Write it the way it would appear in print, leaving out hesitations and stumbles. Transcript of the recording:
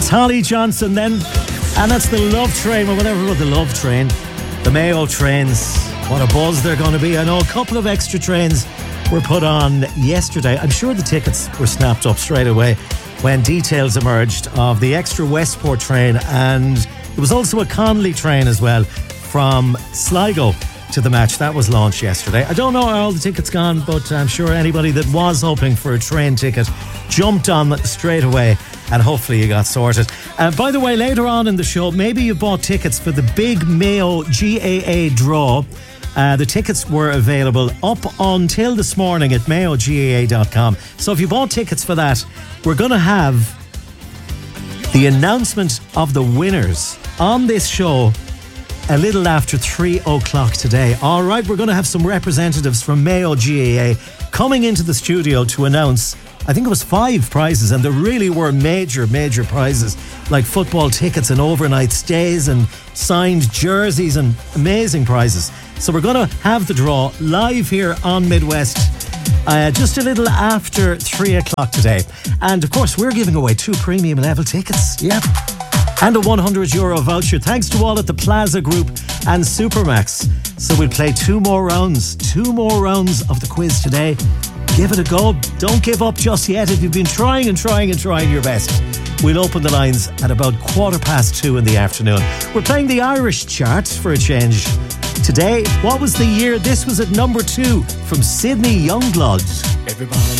That's Holly Johnson then. And that's the Love Train, or whatever about the Love Train. The Mayo trains. What a buzz they're going to be. I know a couple of extra trains were put on yesterday. I'm sure the tickets were snapped up straight away when details emerged of the extra Westport train, and there was also a Connolly train as well from Sligo to the match. That was launched yesterday. I don't know how all the tickets gone, but I'm sure anybody that was hoping for a train ticket jumped on straight away, and hopefully you got sorted. By the way, later on in the show, maybe you bought tickets for the big Mayo GAA draw. The tickets were available up until this morning at mayogaa.com. So if you bought tickets for that, we're going to have the announcement of the winners on this show a little after 3 o'clock today. All right, we're going to have some representatives from Mayo GAA coming into the studio to announce, I think it was 5 prizes, and there really were major prizes like football tickets and overnight stays and signed jerseys and amazing prizes. So we're going to have the draw live here on Midwest just a little after 3 o'clock today. And of course, we're giving away 2 premium level tickets. Yep. And a €100 voucher, thanks to all at the Plaza Group and Supermax. So we'll play 2 more rounds of the quiz today. Give it a go. Don't give up just yet. If you've been trying your best, we'll open the lines at about 2:15 in the afternoon. We're playing the Irish chart for a change today. What was the year? This was at number 2 from Sydney Youngblood. Everybody